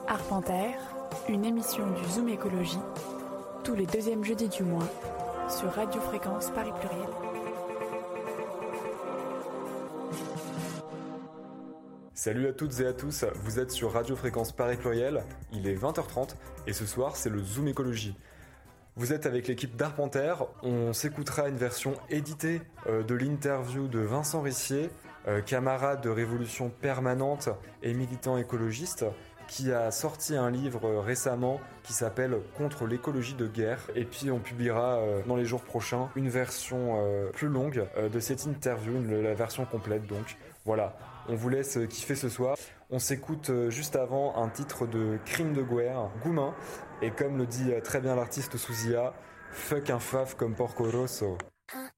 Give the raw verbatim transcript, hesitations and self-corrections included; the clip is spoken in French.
Arpentaire, une émission du Zoom Écologie, tous les deuxièmes jeudis du mois, sur Radio Fréquence Paris Pluriel. Salut à toutes et à tous, vous êtes sur Radio Fréquence Paris Pluriel, il est vingt heures trente et ce soir c'est le Zoom Écologie. Vous êtes avec l'équipe d'Arpentaire, on s'écoutera une version éditée euh, de l'interview de Vincent Rissier, euh, camarade de Révolution Permanente et militant écologiste, qui a sorti un livre récemment qui s'appelle « Contre l'écologie de guerre ». Et puis on publiera euh, dans les jours prochains une version euh, plus longue euh, de cette interview, une, la version complète donc. Voilà, on vous laisse kiffer ce soir. On s'écoute euh, juste avant un titre de Crime de guerre, Goumin. Et comme le dit très bien l'artiste Souzia, fuck un faf comme Porco Rosso. Ah.